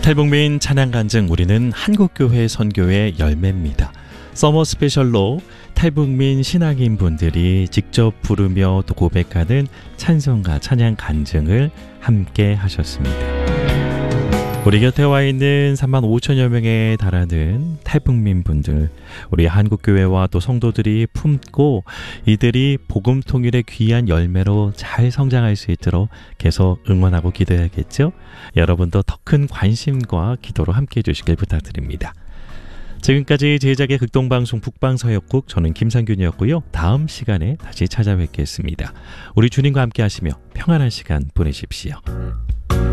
탈북민 찬양 간증, 우리는 한국교회 선교의 열매입니다. 서머 스페셜로 탈북민 신앙인 분들이 직접 부르며 또 고백하는 찬송가 찬양 간증을 함께 하셨습니다. 우리 곁에 와 있는 3만 5천여 명에 달하는 탈북민 분들, 우리 한국교회와 또 성도들이 품고 이들이 복음 통일의 귀한 열매로 잘 성장할 수 있도록 계속 응원하고 기도해야겠죠? 여러분도 더 큰 관심과 기도로 함께해 주시길 부탁드립니다. 지금까지 제작의 극동방송 북방서역국, 저는 김상균이었고요. 다음 시간에 다시 찾아뵙겠습니다. 우리 주님과 함께 하시며 평안한 시간 보내십시오.